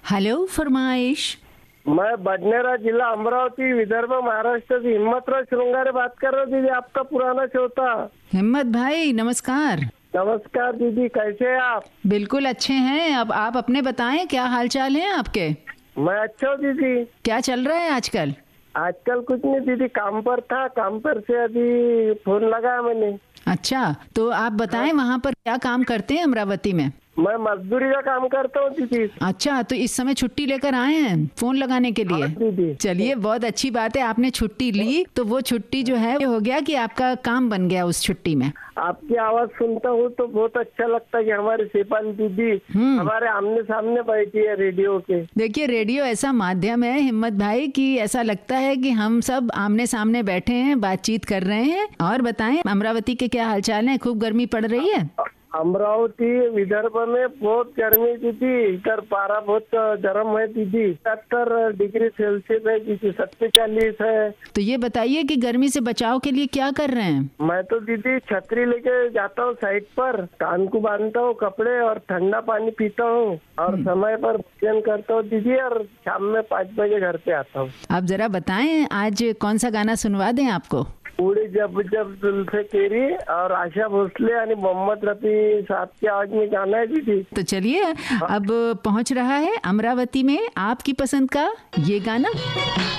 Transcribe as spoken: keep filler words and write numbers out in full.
Hello फरमाइश। मैं बडनेरा जिला अमरावती विदर्भ महाराष्ट्र से हिम्मतराव श्रृंगारे बात कर रहा हूँ दीदी, आपका पुराना श्रोता। हिम्मत भाई नमस्कार। नमस्कार दीदी, कैसे हैं आप? बिल्कुल अच्छे हैं। अब आप अपने बताएं, क्या हाल चाल है आपके? मैं अच्छा हूँ दीदी। क्या चल रहा है आजकल? आजकल कुछ नहीं दीदी, काम पर था, काम पर से अभी फोन लगाया मैंने। अच्छा, तो आप बताएं वहाँ पर क्या काम करते हैं अमरावती में? मैं मजदूरी का काम करता हूँ दीदी। अच्छा, तो इस समय छुट्टी लेकर आए हैं फोन लगाने के लिए? हाँ दीदी। चलिए, बहुत अच्छी बात है, आपने छुट्टी ली तो वो छुट्टी जो है हो गया कि आपका काम बन गया उस छुट्टी में। आपकी आवाज सुनता हूँ तो बहुत अच्छा लगता है कि हमारी शेफाली दीदी हमारे आमने सामने बैठी है रेडियो के। देखिए, रेडियो ऐसा माध्यम है हिम्मत भाई कि ऐसा लगता है कि हम सब आमने सामने बैठे हैं, बातचीत कर रहे हैं। और बताएं, अमरावती के क्या हालचाल है? खूब गर्मी पड़ रही है? अमरावती विदर्भ में बहुत गर्मी दीदी, इधर पारा बहुत गर्म है दीदी, सत्तर डिग्री सेल्सियस है दीदी, सत्तर चालीस है। तो ये बताइए कि गर्मी से बचाव के लिए क्या कर रहे हैं? मैं तो दीदी छतरी लेके जाता हूँ साइड पर, कान को बांधता हूँ कपड़े और ठंडा पानी पीता हूँ और समय पर भोजन करता हूँ दीदी, और शाम में पाँच बजे घर पे आता हूँ। आप जरा बताएं, आज कौन सा गाना सुनवा दें आपको? उड़ी जब जब जुल्फे तेरी और आशा भोसले यानी मोहम्मद रफी साहब की आवाज में गाना है दीदी। तो चलिए, अब पहुंच रहा है अमरावती में आपकी पसंद का ये गाना।